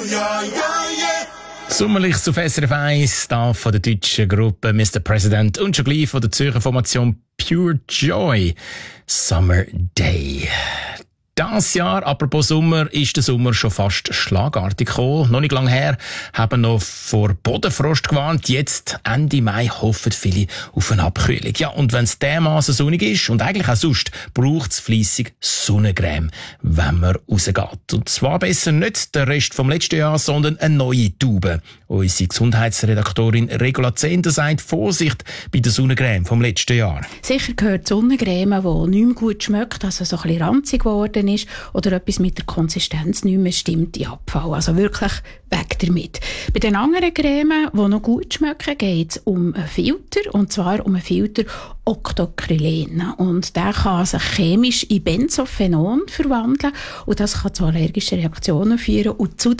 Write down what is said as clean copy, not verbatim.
Sommerlichs auf SRF 1, da von der deutschen Gruppe Mr. President und schon gleich von der Zürcher Formation Pure Joy. Summer Day. Das Jahr, apropos Sommer, ist der Sommer schon fast schlagartig gekommen. Noch nicht lange her haben noch vor Bodenfrost gewarnt. Jetzt, Ende Mai, hoffen viele auf eine Abkühlung. Ja, und wenn es dermassen sonnig ist und eigentlich auch sonst, braucht es fleissig Sonnencreme, wenn man rausgeht. Und zwar besser nicht der Rest vom letzten Jahr, sondern eine neue Tube. Unsere Gesundheitsredaktorin Regula Zehnder sagt, Vorsicht bei der Sonnencreme vom letzten Jahr. Sicher gehört Sonnencreme, die nicht mehr gut schmeckt, also so ein bisschen ranzig geworden ist oder etwas mit der Konsistenz nicht mehr stimmt, in Abfall. Also wirklich weg damit. Bei den anderen Cremen, die noch gut schmecken, geht es um einen Filter, und zwar um einen Filter Octocrylene. Und der kann sich chemisch in Benzophenon verwandeln und das kann zu allergischen Reaktionen führen und